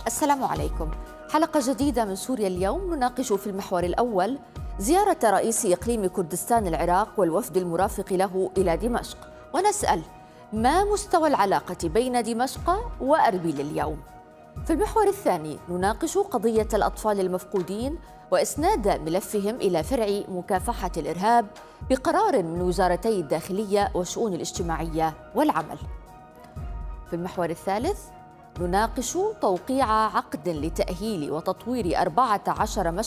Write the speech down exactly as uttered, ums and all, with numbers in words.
السلام عليكم. حلقة جديدة من سوريا اليوم نناقش في المحور الأول زيارة رئيس إقليم كردستان العراق والوفد المرافق له إلى دمشق، ونسأل ما مستوى العلاقة بين دمشق وأربيل اليوم. في المحور الثاني نناقش قضية الأطفال المفقودين وإسناد ملفهم إلى فرع مكافحة الإرهاب بقرار من وزارتي الداخلية والشؤون الاجتماعية والعمل. في المحور الثالث نناقش توقيع عقد لتأهيل وتطوير أربعة عشر